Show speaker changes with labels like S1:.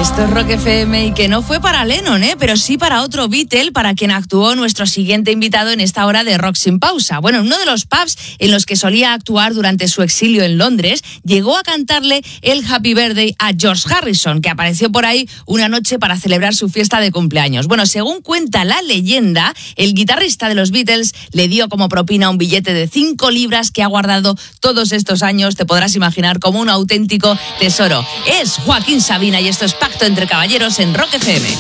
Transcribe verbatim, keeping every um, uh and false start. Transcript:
S1: Esto es Rock F M y que no fue para Lennon, ¿eh? Pero sí para otro Beatle, para quien actuó nuestro siguiente invitado en esta hora de Rock Sin Pausa. Bueno, en uno de los pubs en los que solía actuar durante su exilio en Londres, llegó a cantarle el Happy Birthday a George Harrison, que apareció por ahí una noche para celebrar su fiesta de cumpleaños. Bueno, según cuenta la leyenda, el guitarrista de los Beatles le dio como propina un billete de cinco libras que ha guardado todos estos años, te podrás imaginar, como un auténtico tesoro. Es Joaquín Sabina y esto es Pacto entre Caballeros en Rock F M.